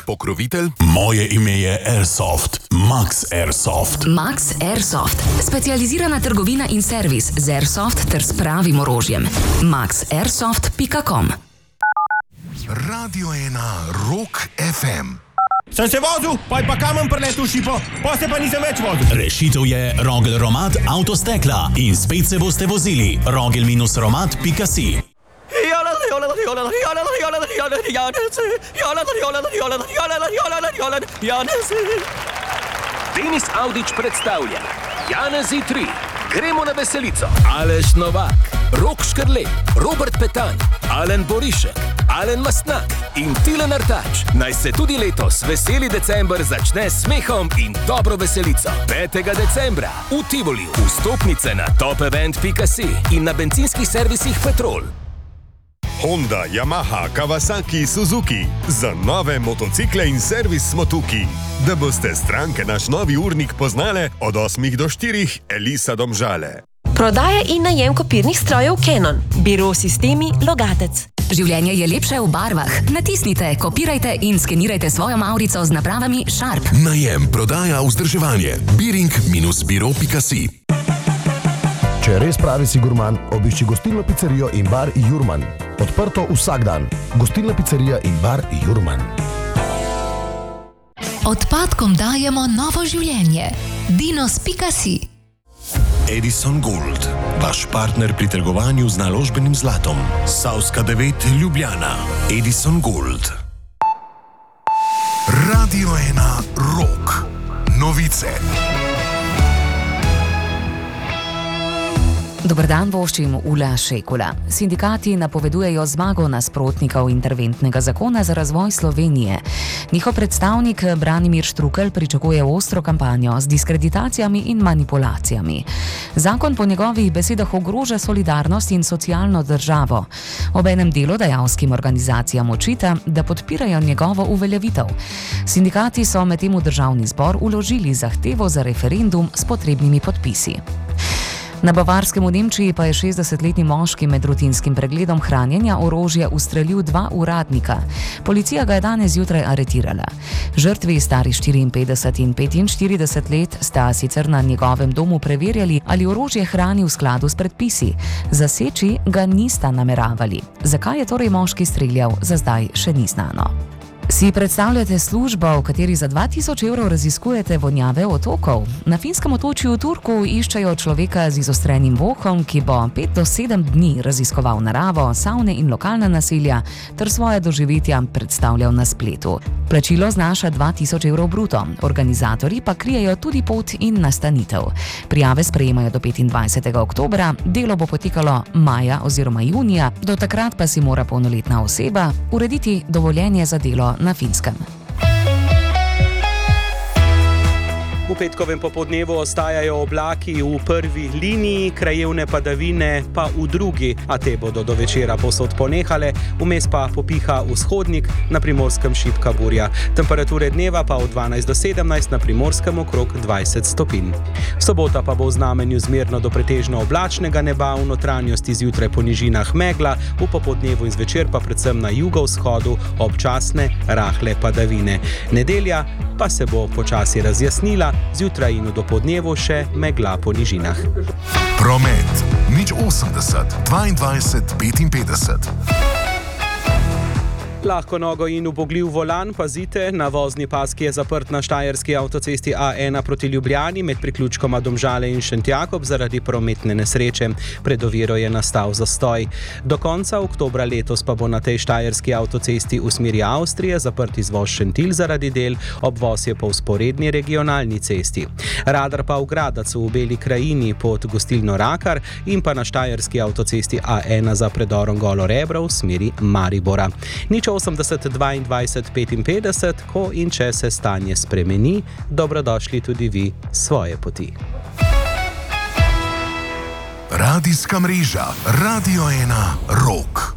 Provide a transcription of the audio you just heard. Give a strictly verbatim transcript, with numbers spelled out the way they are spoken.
pokrovitelj. Moje ime je Airsoft. Max Airsoft. Max Airsoft. Specializirana trgovina in servis z Airsoft ter s pravim orožjem. max airsoft pika com. Radio ena Rock ef em. Sem se vozil, pa je pa kamen preletel šipo, pa se pa nisem več vozil. Rešitev je Rogel Romat Avtostekla in spet se boste vozili. rogel romat pika si. Denis Avdić predstavlja Janezi tri. Gremo na veselico. Aleš Novak, Rok Škrlej, Robert Petan, Alen Borišek, Alen Mastnak in Tilen Artač. Naj se tudi letos veseli december začne s smehom in dobro veselico. petega decembra v Tivoliju. Vstopnice na top event pika si in na bencinskih servisih Petrol. Honda, Yamaha, Kawasaki, Suzuki. Za nove motocikle in servis smo tukaj. Da boste stranke naš novi urnik poznale od osmih do štirih, Elisa Domžale. Prodaja in najem kopirnih strojev Canon. Biro Sistemi Logatec. Življenje je lepše v barvah. Natisnite, kopirajte in skenirajte svojo mavrico z napravami Sharp. Najem, prodaja, vzdrževanje. biring biro pika si. Če res pravi si gurman, obišči gostilno pizzerijo in bar Jurman. Odprto vsak dan. Gostilna pizzerija in bar Jurman. Odpadkom dajemo novo življenje. dinos pika si. Edison Gold, vaš partner pri trgovanju z naložbenim zlatom. Savska devet Ljubljana. Edison Gold. Radio ena Rock. Novice. Dober dan, voščim Ula Šekula. Sindikati napovedujejo zmago nasprotnikov interventnega zakona za razvoj Slovenije. Njihov predstavnik Branimir Štrukelj pričakuje ostro kampanjo z diskreditacijami in manipulacijami. Zakon po njegovih besedah ogroža solidarnost in socialno državo. Obenem delodajalskim organizacijam očita, da podpirajo njegovo uveljavitev. Sindikati so medtem v državni zbor vložili zahtevo za referendum s potrebnimi podpisi. Na Bavarskem v Nemčiji pa je šestdesetletni moški med rutinskim pregledom hranjenja orožja ustrelil dva uradnika. Policija ga je danes zjutraj aretirala. Žrtvi, stari štiriinpetdeset in petinštirideset let, sta sicer na njegovem domu preverjali, ali orožje hrani v skladu s predpisi. Zaseči ga nista nameravali. Zakaj je torej moški streljal, za zdaj še ni znano. Si predstavljate službo, v kateri za dva tisoč evrov raziskujete vonjave otokov? Na finskem otočju Turku iščejo človeka z izostrenim vohom, ki bo pet do sedem dni raziskoval naravo, savne in lokalna naselja ter svoje doživetja predstavljal na spletu. Plačilo znaša dva tisoč evrov bruto, organizatorji pa krijejo tudi pot in nastanitev. Prijave sprejemajo do petindvajsetega oktobra, delo bo potekalo maja oziroma junija, do takrat pa si mora polnoletna oseba urediti dovoljenje za delo na Finskem. V petkovem popodnevu ostajajo oblaki v prvi liniji, krajevne padavine pa v drugi, a te bodo do večera povsod ponehale, vmes pa popiha vzhodnik, na Primorskem šibka burja. Temperature dneva pa od dvanajst do sedemnajst, na Primorskem okrog dvajset stopinj. Sobota pa bo v znamenju zmerno do pretežno oblačnega neba, v notranjosti zjutraj po nižinah megla, v popodnevu in zvečer pa predvsem na jugovzhodu občasne rahle padavine. Nedelja pa se bo počasi razjasnila, zjutraj in v dopodnevu še megla po nižinah. Promet nič osemdeset dvaindvajset petinpetdeset. Lahko nogo in ubogljiv volan, pazite, na vozni pas, ki je zaprt na štajerski avtocesti A ena proti Ljubljani med priključkoma Domžale in Šentjakob zaradi prometne nesreče. Pred oviro je nastal zastoj. Do konca oktobra letos pa bo na tej štajerski avtocesti v smeri Avstrije zaprt izvoz Šentilj zaradi del, obvoz je po vzporedni regionalni cesti. Radar pa v Gradacu v Beli krajini pod gostilno Rakar in pa na štajerski avtocesti A ena za predorom Golo Rebro v smeri Maribora. Nič osemdeset dvaindvajset petinpetdeset, ko in če se stanje spremeni, dobrodošli tudi vi svoje poti. Radijska mreža Radio ena Rock.